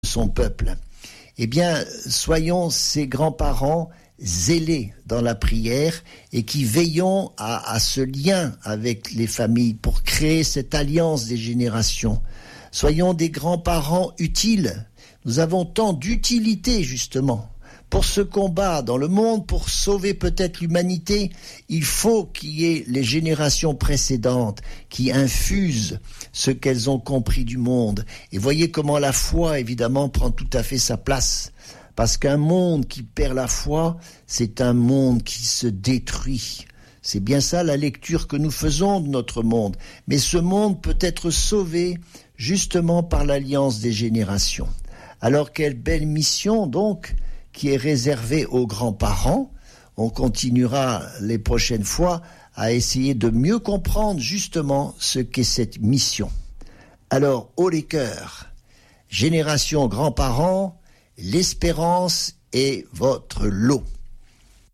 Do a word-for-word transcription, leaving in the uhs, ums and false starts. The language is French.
son peuple. Eh bien, soyons ces grands-parents zélés dans la prière et qui veillons à, à ce lien avec les familles pour créer cette alliance des générations. Soyons des grands-parents utiles. Nous avons tant d'utilité, justement. Pour ce combat dans le monde, pour sauver peut-être l'humanité, il faut qu'il y ait les générations précédentes qui infusent ce qu'elles ont compris du monde. Et voyez comment la foi, évidemment, prend tout à fait sa place. Parce qu'un monde qui perd la foi, c'est un monde qui se détruit. C'est bien ça la lecture que nous faisons de notre monde. Mais ce monde peut être sauvé justement par l'alliance des générations. Alors quelle belle mission donc qui est réservée aux grands-parents. On continuera les prochaines fois à essayer de mieux comprendre justement ce qu'est cette mission. Alors, haut les cœurs, génération grands-parents, l'espérance est votre lot.